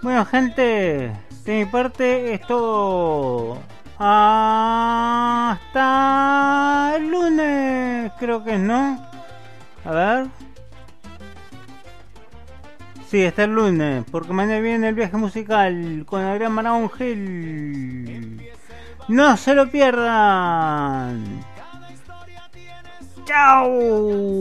Bueno, gente, de mi parte es todo. Hasta el lunes, creo que es, ¿no? A ver. Sí, hasta el lunes, porque mañana viene el viaje musical con Adrián Maraungel. No se lo pierdan. ¡Chao!